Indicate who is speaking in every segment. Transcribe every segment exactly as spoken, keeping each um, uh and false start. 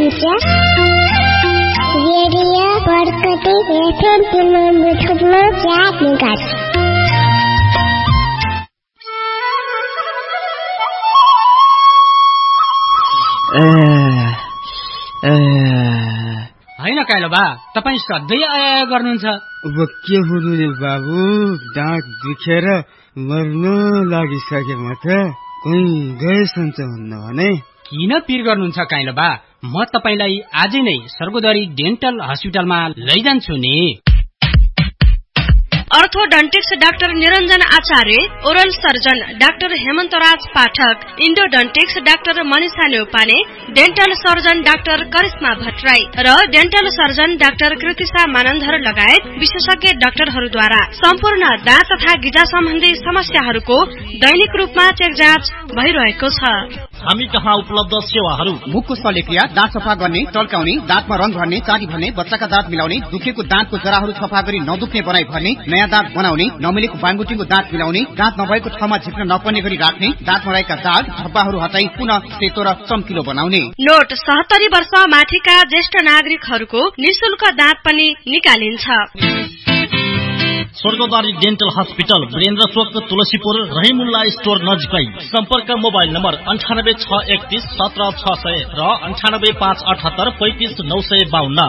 Speaker 1: हुनुहुन्छ? Radio Barkati FM तिम्रो चार मेगाहर्ज।
Speaker 2: होइन काइलो बा, तपाईँ सधैँ आया गर्नुहुन्छ।
Speaker 3: अब के हुनु नि बाबु, दाँत दुखेर मर्न लागिसके म त। कहीँ गए सन्च हुन्न भने।
Speaker 2: किन पिर गर्नुहुन्छ काइलो बा? म तपाईलाई आजै नै सर्गोदरी डेन्टल हस्पिटलमा लैजान्छु नि।
Speaker 4: अर्थोडन्टिक्स डाक्टर निरञ्जन आचार्य, ओरल सर्जन डाक्टर हेमन्तराज पाठक, इन्डोडन्टिक्स doctor Manisha Neupane, dental surgeon doctor Karishma Bhattarai र dental surgeon doctor Kritisha Manandhar लगायत विशेषज्ञ डाक्टरहरूद्वारा सम्पूर्ण दाँत तथा गिजा सम्बन्धी समस्याहरूको दैनिक रूपमा चेक जाँच भइरहेको छ।
Speaker 5: हामी कहाँ उपलब्ध सेवाहरू:
Speaker 6: मुखको शल्यक्रिया, दाँत सफा गर्ने, टल्काउने, दाँतमा रंग भर्ने, चाटी भर्ने, बच्चाका दाँत मिलाउने, दुखेको दाँतको जराहरू सफा गरी नदुख्ने बनाई भर्ने, नयाँ दाँत बनाउने, नमिलेको बाङगुटीको दाँत मिलाउने, दाँत नभएको ठाउँमा झिक्न नपर्ने गरी राख्ने, दाँतमा रहेका दाग धब्बाहरू हटाई पुनः सेतो र चम्किलो बनाउने।
Speaker 4: नोट: सत्तरी वर्ष माथिका ज्येष्ठ नागरिकहरूको निशुल्क दाँत पनि निकालिन्छ।
Speaker 5: स्वर्गद्वारी डेन्टल हस्पिटल, वीरेन्द्र चोक, तुलसीपुर, रहिमुल्ला स्टोर नजिकै। सम्पर्क मोबाइल नम्बर अन्ठानब्बे छ एकतीस सत्र छ सय र अन्ठानब्बे पाँच अठहत्तर पैंतिस नौ सय बाहन्न।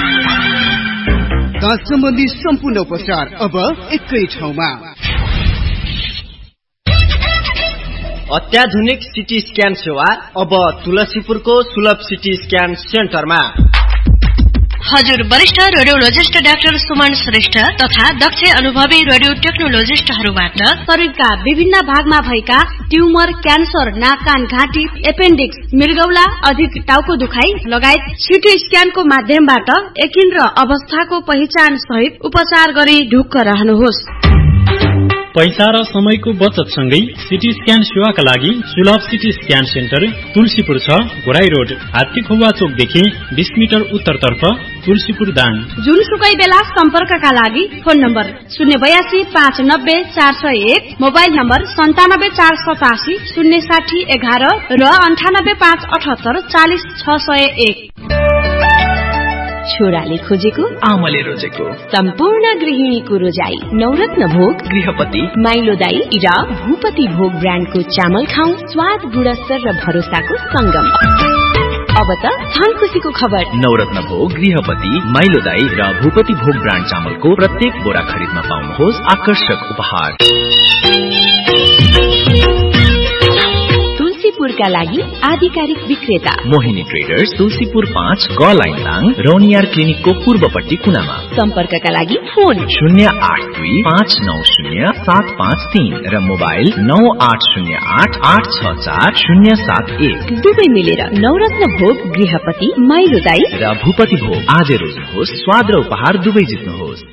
Speaker 6: दाँत सम्बन्धी सम्पूर्ण उपचार अब एकै ठाउँमा।
Speaker 7: अत्याधुनिक सिटी स्क्यान सेवा अब तुलसीपुरको सुलभ सिटी स्क्यान सेन्टरमा।
Speaker 4: हजुर वरिष्ठ रेडियोलोजिस्ट डाक्टर सुमन श्रेष्ठ तथा दक्ष अनुभवी रेडियो टेक्नोलोजिस्टहरूबाट शरीरका विभिन्न भागमा भएका ट्युमर, क्यान्सर, नाक कान घाँटी, एपेन्डिक्स, मृगौला, अधिक टाउको दुखाइ लगायत सिटी स्क्यानको माध्यमबाट यकिन र अवस्थाको पहिचान सहित उपचार गरी ढुक्क रहनुहोस्।
Speaker 8: पैसा र समयको बचत सँगै सिटी स्क्यान सेवाका लागि सुलभ सिटी स्क्यान सेन्टर तुलसीपुर छ, घोराई रोड, हात्तीखुवा चोकदेखि बीस मिटर उत्तरतर्फ, तुलसीपुर दाङ।
Speaker 4: जुनसुकै बेला सम्पर्कका लागि फोन नम्बर शून्य बयासी पाँच नब्बे चार सय एक, मोबाइल नम्बर सन्तानब्बे चार सतासी शून्य साठी एघार र अन्ठानब्बे पाँच अठहत्तर चालिस छ सय एक।
Speaker 9: छोराले खोजेको,
Speaker 10: आमाले रोजेको,
Speaker 9: सम्पूर्ण गृहिणीको रोजाई नवरत्न भोग,
Speaker 10: गृहपति,
Speaker 9: माइलो दाई र भूपति भोग ब्रान्डको चामल खाऊ। स्वाद, गुणस्तर र भरोसाको संगम। अब त धन खुशीको खबर।
Speaker 10: नवरत्न भोग, गृहपति, माइलो दाई र भूपति भोग ब्रान्ड चामलको प्रत्येक बोरा खरिदमा पाउनुहोस् आकर्षक उपहार।
Speaker 9: तुलसीपुरका लागि आधिकारिक विक्रेता
Speaker 10: मोहिनी ट्रेडर्स, तुलसीपुर पाँच, ग लाइन दाङ, रौनियार क्लिनिकको पूर्वपट्टि कुनामा।
Speaker 9: सम्पर्कका लागि फोन
Speaker 10: शून्य आठ दुई पाँच नौ शून्य सात पाँच तीन र मोबाइल नौ आठ शून्य आठ आठ छ चार शून्य सात एक।
Speaker 9: दुवै मिलेर नवरत्न भोग, गृहपति, माइलो दाई
Speaker 10: र भूपति भोग आज रोज्नुहोस्, स्वाद र उपहार दुवै जित्नुहोस्।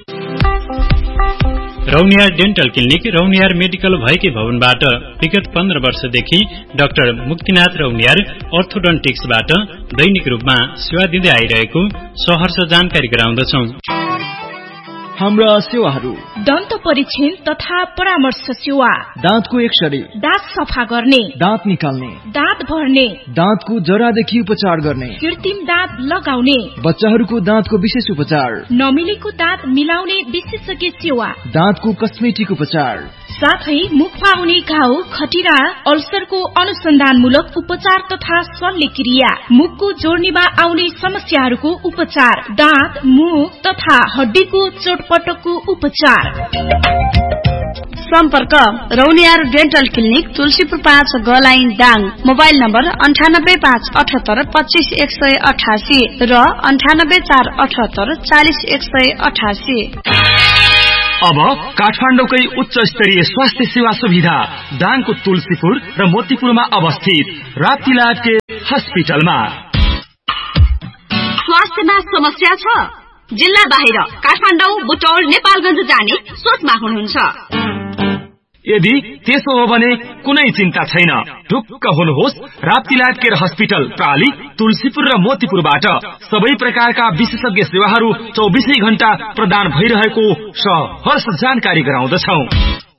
Speaker 8: Rauniyar dental clinic Rauniyar medical भएकै भवनबाट विगत पन्ध्र वर्षदेखि डाक्टर मुक्तिनाथ रौनियार अर्थोडन्टिक्सबाट दैनिक रूपमा सेवा दिँदै आइरहेको सहर्ष जानकारी गराउँदछौ।
Speaker 11: हाम्रा सेवाहरू:
Speaker 12: दन्त परीक्षण तथा परामर्श सेवा,
Speaker 11: दाँतको एक्सरे,
Speaker 12: दाँत सफा गर्ने,
Speaker 11: दाँत निकाल्ने,
Speaker 12: दाँत भर्ने,
Speaker 11: दाँतको जरादेखि उपचार गर्ने,
Speaker 12: कृत्रिम दाँत लगाउने,
Speaker 11: बच्चाहरूको दाँतको विशेष उपचार,
Speaker 12: नमिलेको दाँत मिलाउने विशेषज्ञ सेवा,
Speaker 11: दाँतको कस्मेटिक उपचार,
Speaker 12: साथै मुखमा आउने घाउ, खटिरा, अल्सरको अनुसन्धानमूलक उपचार तथा शल्यक्रिया, मुखको जोड्नीमा आउने समस्याहरूको उपचार, दाँत, मुख तथा हड्डीको चोटपटकको उपचार।
Speaker 4: सम्पर्क रौनियार डेन्टल क्लिनिक, तुलसीपुर पाँच, ग लाइन दाङ। मोबाइल नम्बर अन्ठानब्बे पाँच अठहत्तर पच्चीस एक सय अठासी र अन्ठानब्बे चार अठहत्तर चालिस एक सय अठासी।
Speaker 13: अब काठमाडौँकै उच्च स्तरीय स्वास्थ्य सेवा सुविधा दाङको तुलसीपुर र मोतीपुरमा अवस्थित राप्तीलाल के हस्पिटलमा।
Speaker 4: स्वास्थ्यमा समस्या छ? जिल्ला बाहिर काठमाडौँ, बुटौल, नेपालगञ्ज जाने सोचमा हुनुहुन्छ?
Speaker 13: यदि त्यसो हो भने कुनै चिन्ता छैन। ढुक्क हुनुहोस्, राप्तीलाल केयर हस्पिटल प्राली, तुलसीपुर र मोतीपुरबाट सबै प्रकारका विशेषज्ञ सेवाहरू चौबिसै घण्टा प्रदान भइरहेको सहर्ष जानकारी गराउँदछौ।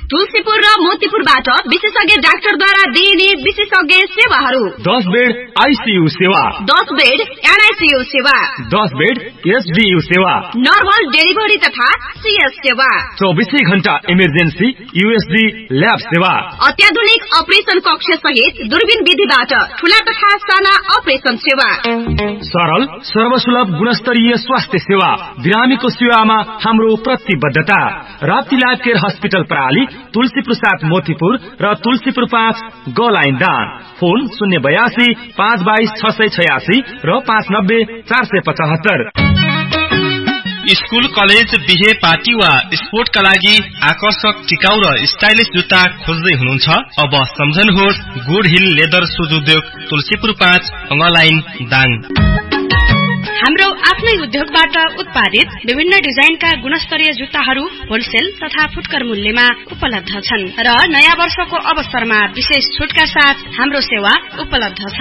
Speaker 9: तुलसीपुर र मोतीपुरबाट विशेषज्ञ डाक्टरद्वारा दिइने विशेषज्ञ सेवाहरू।
Speaker 13: दस बेड आइसियू सेवा,
Speaker 9: दस बेड एनआइसियू सेवा,
Speaker 13: दस बेड एसडियू सेवा,
Speaker 9: नर्मल डेलिभरी तथा सीएस सेवा,
Speaker 13: चौबीसै घण्टा इमर्जेन्सी यूएसडी ल्याब सेवा,
Speaker 9: अत्याधुनिक अपरेसन कक्ष सहित दूरबीन विधिबाट ठूला तथा साना अपरेसन सेवा,
Speaker 13: सरल सर्वसुलभ गुणस्तरीय स्वास्थ्य सेवा। बिरामीको सेवामा हाम्रो प्रतिबद्धता। राप्ती लाइफ केयर हस्पिटल प्रणाली, तुलसीपुर सात मोतीपुर र तुलसीपुर पाँच गलाइन दान। फोन शून्य बयासी पाँच बाइस छ सय छयासी र पाँच नब्बे चार सय पचहत्तर।
Speaker 14: स्कूल, कलेज, बिहे, पार्टी वा स्पोर्टका लागि आकर्षक, टिकाउ र स्टाइलिश जुत्ता खोज्दै हुनुहुन्छ? अब सम्झनुहोस् गुड हिल लेदर सुज उद्योग, तुलसीपुर पाँच अङ्गलाइन दाङ।
Speaker 4: हाम्रो आफ्नै उद्योगबाट उत्पादित विभिन्न डिजाइनका गुणस्तरीय जुत्ताहरू होलसेल तथा फुटकर मूल्यमा उपलब्ध छन् र नयाँ वर्षको अवसरमा विशेष छुटका साथ हाम्रो सेवा उपलब्ध छ।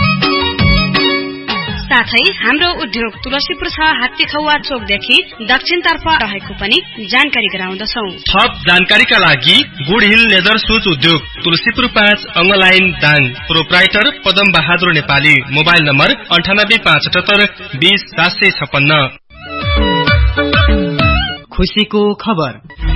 Speaker 4: साथै हाम्रो उद्योग तुलसीपुर छ हात्तीखौवा चोकदेखि दक्षिणतर्फ रहेको पनि जानकारी गराउँदछौ।
Speaker 14: थप जानकारीका लागि गुड हिल लेदर सुज उद्योग, तुलसीपुर पाँच अङ्गलाइन Dang. Proprietor Padam Bahadur Nepali. Mobile number अन्ठानब्बे पाँच अठहत्तर बीस सात सय छप्पन्न।
Speaker 2: खुसीको खबर।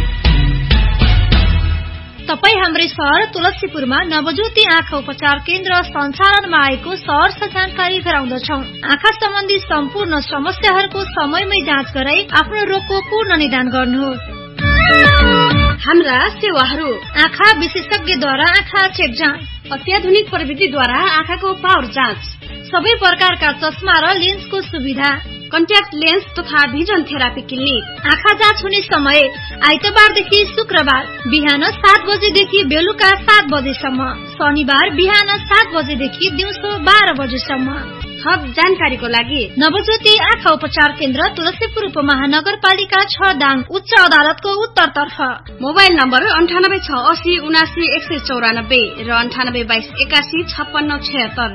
Speaker 15: तपाई हाम्रै सहर तुलसीपुरमा नवज्योति आँखा उपचार केन्द्र सञ्चालनमा आएको सहर जानकारी गराउँदछौ। आँखा सम्बन्धी सम्पूर्ण समस्याहरूको समयमै जाँच गराई आफ्नो रोगको पूर्ण निदान गर्नुहोस्।
Speaker 9: हाम्रा सेवाहरू:
Speaker 15: आँखा विशेषज्ञद्वारा आँखा चेक जाँच,
Speaker 9: अत्याधुनिक प्रविधिद्वारा आँखाको पावर जाँच,
Speaker 15: सबै प्रकारका चस्मा र लेन्सको सुविधा,
Speaker 9: कन्ट्याक्ट लेन्स तथा भिजन थेरापी क्लिनिक।
Speaker 15: आँखा जाँच हुने समय आइतबारदेखि शुक्रबार बिहान सात बजेदेखि बेलुका सात बजेसम्म, शनिबार बिहान सात बजेदेखि दिउँसो बाह्र बजेसम्म।
Speaker 9: थप जानकारीको लागि
Speaker 15: नवज्योति आँखा उपचार केन्द्र तुलसीपुर उपमहानगरपालिका छ दाङ, उच्च अदालतको उत्तरतर्फ।
Speaker 9: मोबाइल नम्बर अन्ठानब्बे छ असी उनासी एक सय चौरानब्बे र अन्ठानब्बे बाइस एकासी छप्पन्न छयत्तर।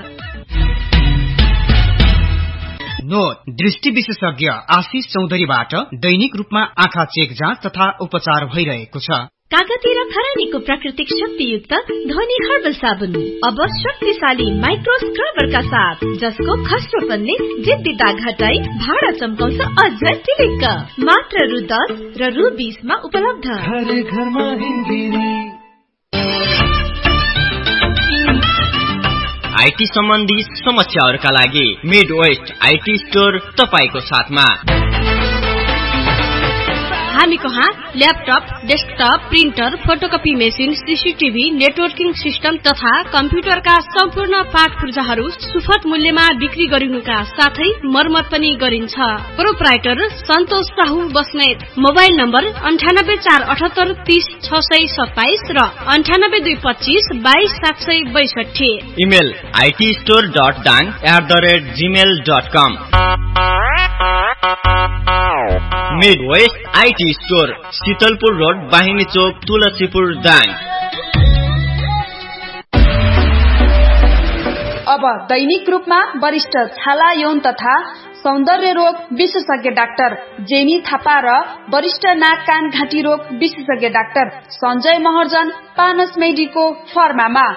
Speaker 6: नोट: दृष्टि विशेषज्ञ आशिष चौधरीबाट दैनिक रूपमा आँखा चेक जाँच तथा उपचार भइरहेको छ।
Speaker 9: कागती र खरानीको प्राकृतिक शक्तियुक्त ध्वनि हर्बल साबुन अब शक्तिशाली माइक्रो स्क्रबरका साथ, जसको खस्रोपनले जिद्दी दाग हटाई भाडा चम्काउँछ अझ टिलिक्क। मात्र रु दस र रु बीसमा उपलब्ध।
Speaker 7: आईटी सम्बन्धी समस्याहरूका लागि मिड वेस्ट आईटी स्टोर तपाईको साथमा।
Speaker 4: हामी कहाँ laptop, desktop, printer, photocopy machine, CCTV, networking system तथा कम्प्युटरका सम्पूर्ण पाठ पूर्जाहरू सुपथ मूल्यमा बिक्री गरिनुका साथै मर्मत पनि गरिन्छ। प्रोप्राइटर सन्तोष साहु बस्नेत। मोबाइल नम्बर अन्ठानब्बे चार अठहत्तर तीस छ सय सत्ताइस र अन्ठानब्बे दुई पच्चीस बाइस सात सय बैसठी।
Speaker 7: Email IT store dot Dang at the rate Gmail dot com. Mid West IT store, Sheetalpur road, बाहिनी चोक, तुलसीपुर दाङ।
Speaker 16: अब दैनिक रूपमा वरिष्ठ छाला यौन तथा सौन्दर्य रोग विशेषज्ञ डाक्टर जेनी थापा र वरिष्ठ नाक कान घाँटी रोग विशेषज्ञ doctor Sanjay Maharjan पानस मेडीको फर्मामा।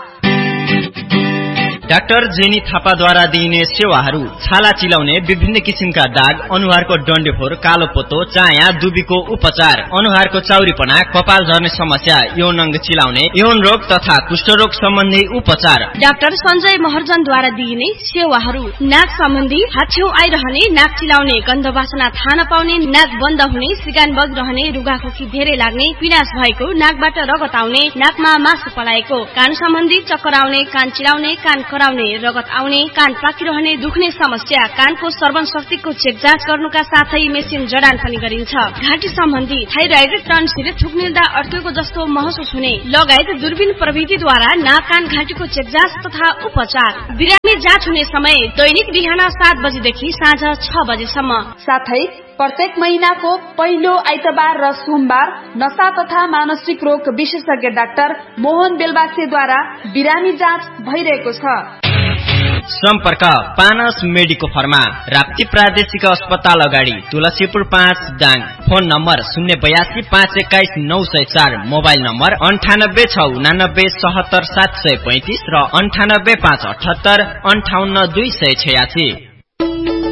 Speaker 7: Doctor jenny थापाद्वारा दिइने सेवाहरू: छाला चिलाउने, विभिन्न किसिमका दाग, अनुहारको डन्डेफोर, कालो पोतो, चाया, दुबीको उपचार, अनुहारको चाउरीपना, कपाल झर्ने समस्या, यौन अङ्ग चिलाउने, यौन रोग तथा कुष्ठरोग सम्बन्धी उपचार।
Speaker 4: डाक्टर सञ्जय महर्जनद्वारा दिइने सेवाहरू: नाक सम्बन्धी, हाछेउ आइरहने, नाक चिलाउने, गन्ध वासना थाहा नपाउने, नाक बन्द हुने, सिगान बगिरहने, रुगाखोकी धेरै लाग्ने, पिनास भएको, नाकबाट रगत आउने, नाकमा मासु पलाएको, कान सम्बन्धी, चक्कर आउने, कान चिलाउने, कान कराउने, रगत आउने, कान पाकिरहने, दुख्ने समस्या, कानको श्रवण शक्तिको चेक जाँच गर्नुका साथै मेसिन जडान पनि गरिन्छ। घाँटी सम्बन्धी, थाइरोइड, टन्सिल, थुक निल्दा अड्केको जस्तो महसुस हुने लगायत दूरबीन प्रविधिद्वारा नाक कान घाँटीको चेक जाँच तथा उपचार। बिरामी जाँच हुने समय दैनिक बिहान सात बजेदेखि साँझ छ बजेसम्म।
Speaker 16: साथै प्रत्येक महिनाको पहिलो आइतबार र सोमबार नशा तथा मानसिक रोग विशेषज्ञ डाक्टर मोहन बेलबासेद्वारा बिरामी जाँच भइरहेको छ।
Speaker 7: सम्पर्क पानस मेडिको फर्मा, राप्ती प्रादेशिक अस्पताल अगाडि, तुलसीपुर पाँच दाङ। फोन नम्बर शून्य बयासी पाँच एक्काइस नौ सय चार, मोबाइल नम्बर अन्ठानब्बे छ उनानब्बे सहत्तर सात सय पैंतिस र अन्ठानब्बे पाँच अठहत्तर अन्ठाउन्न दुई सय छयासी।